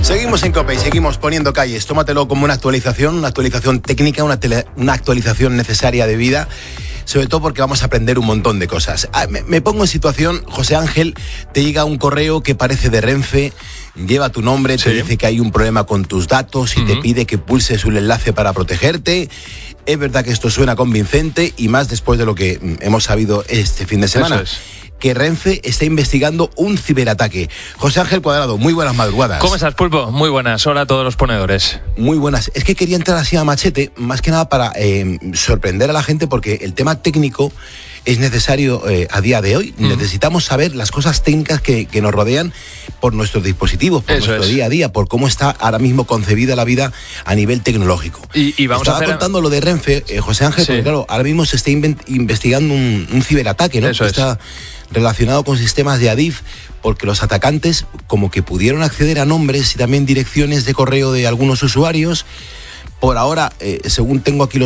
Seguimos en COPE y seguimos poniendo calles. Tómatelo como una actualización técnica, una actualización necesaria de vida, sobre todo porque vamos a aprender un montón de cosas. Me pongo en situación, José Ángel, te llega un correo que parece de Renfe, lleva tu nombre, te dice que hay un problema con tus datos y te pide que pulses un enlace para protegerte. Es verdad que esto suena convincente y más después de lo que hemos sabido este fin de semana. Que Renfe está investigando un ciberataque. José Ángel Cuadrado, muy buenas madrugadas. ¿Cómo estás, Pulpo? Muy buenas. Hola a todos los ponedores. Muy buenas. Es que quería entrar así a machete, más que nada para sorprender a la gente, porque el tema técnico es necesario a día de hoy. Necesitamos saber las cosas técnicas que nos rodean por nuestros dispositivos, por nuestro día a día, por cómo está ahora mismo concebida la vida a nivel tecnológico. Y vamos Estaba contando lo de Renfe, José Ángel, porque claro, ahora mismo se está investigando un ciberataque, ¿no? Está relacionado con sistemas de Adif, porque los atacantes como que pudieron acceder a nombres y también direcciones de correo de algunos usuarios. Por ahora, según tengo aquí los